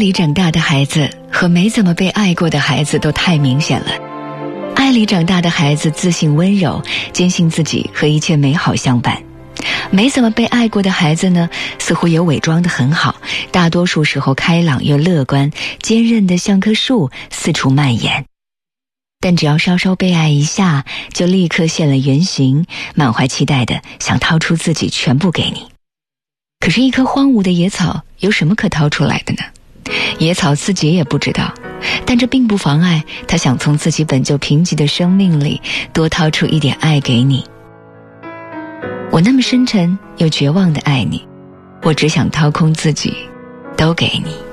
里长大的孩子和没怎么被爱过的孩子都太明显了。爱里长大的孩子自信温柔，坚信自己和一切美好相伴。没怎么被爱过的孩子呢，似乎也伪装得很好，大多数时候开朗又乐观，坚韧得像棵树，四处蔓延。但只要稍稍被爱一下，就立刻现了原形，满怀期待的想掏出自己全部给你。可是一棵荒芜的野草有什么可掏出来的呢？野草自己也不知道，但这并不妨碍他想从自己本就贫瘠的生命里多掏出一点爱给你。我那么深沉又绝望地爱你，我只想掏空自己，都给你。